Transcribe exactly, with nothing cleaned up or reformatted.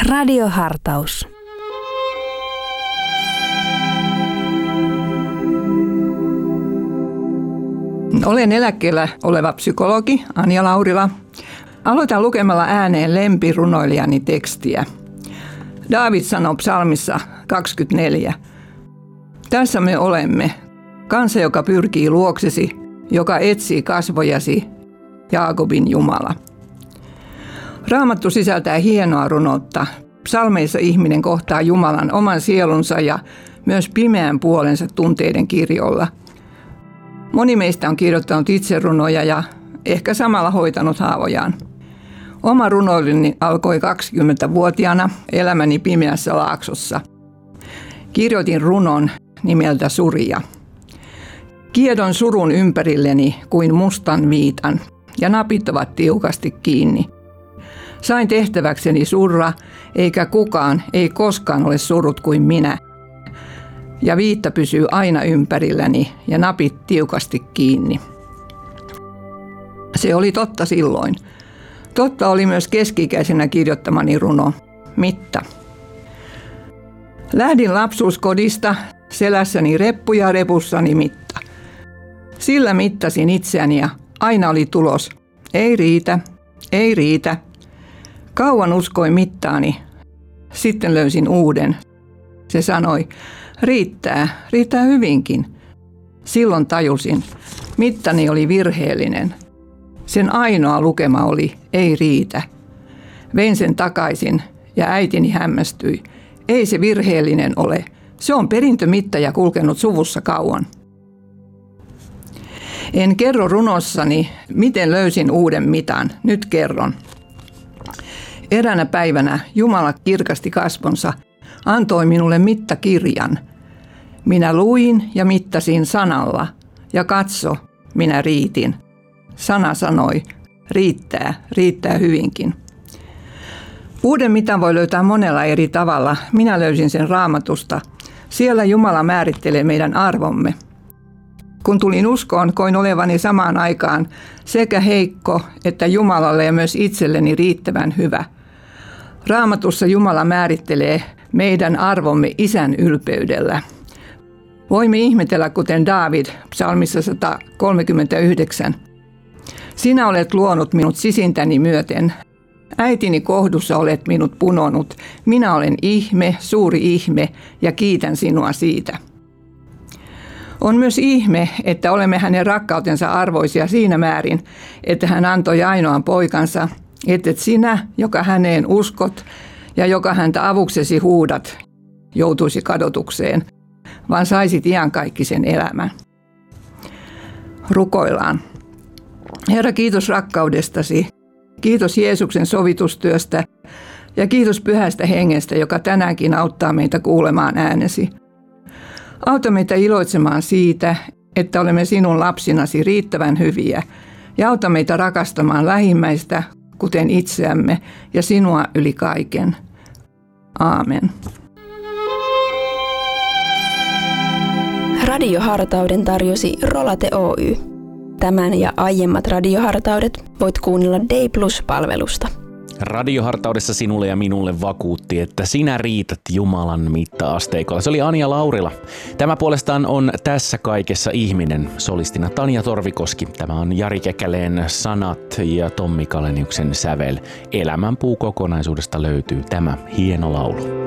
Radiohartaus. Olen eläkkeellä oleva psykologi Anja Laurila. Aloitan lukemalla ääneen lempirunoilijani tekstiä. Daavid sanoo psalmissa kaksikymmentäneljä. Tässä me olemme, kansa, joka pyrkii luoksesi, joka etsii kasvojasi, Jaakobin Jumala. Raamattu sisältää hienoa runoutta. Psalmeissa ihminen kohtaa Jumalan oman sielunsa ja myös pimeän puolensa tunteiden kirjolla. Moni meistä on kirjoittanut itse runoja ja ehkä samalla hoitanut haavojaan. Oma runoiluni alkoi kaksikymmentävuotiaana elämäni pimeässä laaksossa. Kirjoitin runon nimeltä Surija. Kiedon surun ympärilleni kuin mustan viitan ja napit ovat tiukasti kiinni. Sain tehtäväkseni surra, eikä kukaan, ei koskaan ole surut kuin minä. Ja viitta pysyy aina ympärilläni ja napit tiukasti kiinni. Se oli totta silloin. Totta oli myös keski-ikäisenä kirjoittamani runo, Mitta. Lähdin lapsuuskodista, selässäni reppu ja repussani mitta. Sillä mittasin itseäni ja aina oli tulos. Ei riitä, ei riitä. Kauan uskoin mittaani. Sitten löysin uuden. Se sanoi, riittää, riittää hyvinkin. Silloin tajusin, mittani oli virheellinen. Sen ainoa lukema oli, ei riitä. Vein sen takaisin ja äitini hämmästyi. Ei se virheellinen ole. Se on perintömittaja kulkenut suvussa kauan. En kerro runossani, miten löysin uuden mitan. Nyt kerron. Eräänä päivänä Jumala kirkasti kasvonsa, antoi minulle mittakirjan. Minä luin ja mittasin sanalla, ja katso, minä riitin. Sana sanoi, riittää, riittää hyvinkin. Uuden mitan voi löytää monella eri tavalla. Minä löysin sen Raamatusta. Siellä Jumala määrittelee meidän arvomme. Kun tulin uskoon, koin olevani samaan aikaan sekä heikko että Jumalalle ja myös itselleni riittävän hyvä. Raamatussa Jumala määrittelee meidän arvomme Isän ylpeydellä. Voimme ihmetellä, kuten Daavid psalmissa sata kolmekymmentäyhdeksän. Sinä olet luonut minut sisintäni myöten. Äitini kohdussa olet minut punonut. Minä olen ihme, suuri ihme, ja kiitän sinua siitä. On myös ihme, että olemme hänen rakkautensa arvoisia siinä määrin, että hän antoi ainoan poikansa, että sinä, joka häneen uskot ja joka häntä avuksesi huudat, joutuisi kadotukseen, vaan saisit iankaikkisen elämän. Rukoillaan. Herra, kiitos rakkaudestasi. Kiitos Jeesuksen sovitustyöstä ja kiitos Pyhästä Hengestä, joka tänäänkin auttaa meitä kuulemaan äänesi. Auta meitä iloitsemaan siitä, että olemme sinun lapsinasi riittävän hyviä ja auta meitä rakastamaan lähimmäistä, kuten itseämme ja sinua yli kaiken. Aamen. Radiohartauden tarjosi Rolate Oy. Tämän ja aiemmat radiohartaudet voit kuunnella Day Plus-palvelusta. Radiohartaudessa sinulle ja minulle vakuutti, että sinä riität Jumalan mitta-asteikolla. Se oli Anja Laurila. Tämä puolestaan on Tässä kaikessa ihminen, solistina Tanja Torvikoski. Tämä on Jari Kekäleen sanat ja Tommi Kaleniuksen sävel. Elämänpuu kokonaisuudesta löytyy tämä hieno laulu.